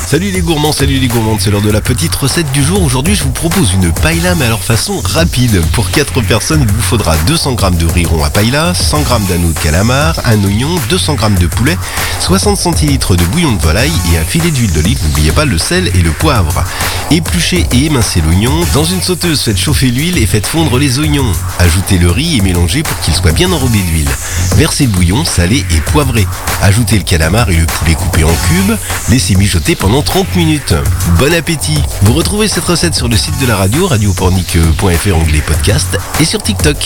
Salut les gourmands, salut les gourmandes, c'est l'heure de la petite recette du jour. Aujourd'hui je vous propose une paella mais alors façon rapide. Pour 4 personnes il vous faudra 200 g de riz rond à paella, 100 g d'anneau de calamar, un oignon, 200 g de poulet, 60 centilitres de bouillon de volaille et un filet d'huile d'olive, n'oubliez pas le sel et le poivre. Épluchez et émincez l'oignon. Dans une sauteuse, faites chauffer l'huile et faites fondre les oignons. Ajoutez le riz et mélangez pour qu'il soit bien enrobé d'huile. Versez le bouillon salé et poivré. Ajoutez le calamar et le poulet coupé en cubes. Laissez mijoter pendant 30 minutes. Bon appétit! Vous retrouvez cette recette sur le site de la radio, radiopornic.fr onglet podcast et sur TikTok.